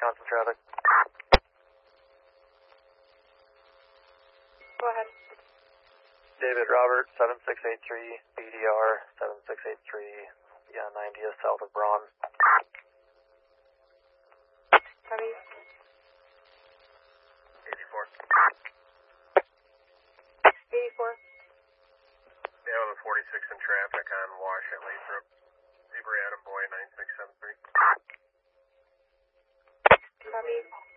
Wisconsin traffic. Go ahead. David Robert, 7683, BDR 7683, yeah, 90th south of Braun. Copy. 84. 84. Yeah, with a 46 in traffic on Wash at Lathrop. Zebra Adam Boy, 9673. Copy.